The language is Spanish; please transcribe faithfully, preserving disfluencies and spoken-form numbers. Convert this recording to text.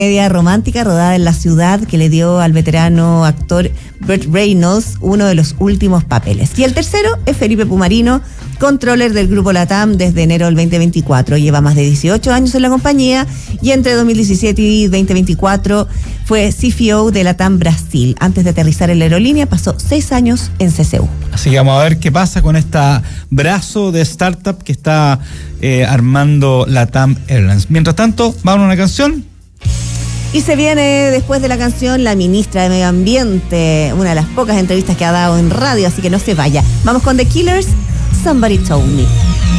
Comedia romántica rodada en la ciudad que le dio al veterano actor Burt Reynolds uno de los últimos papeles. Y el tercero es Felipe Pumarino, controller del grupo LATAM desde enero del veinte veinticuatro. Lleva más de dieciocho años en la compañía y entre dos mil diecisiete y veinte veinticuatro fue C F O de LATAM Brasil. Antes de aterrizar en la aerolínea pasó seis años en C C U. Así que vamos a ver qué pasa con este brazo de startup que está eh, armando LATAM Airlines. Mientras tanto, vamos a una canción. Y se viene después de la canción la ministra de Medio Ambiente, una de las pocas entrevistas que ha dado en radio, así que no se vaya. Vamos con The Killers, Somebody Told Me.